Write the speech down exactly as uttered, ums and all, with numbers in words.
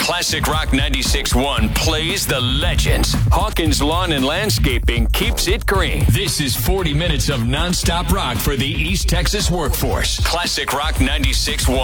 Classic Rock ninety-six point one plays the legends. Hawkins Lawn and Landscaping keeps it green. This is forty minutes of nonstop rock for the East Texas workforce. Classic Rock ninety-six point one.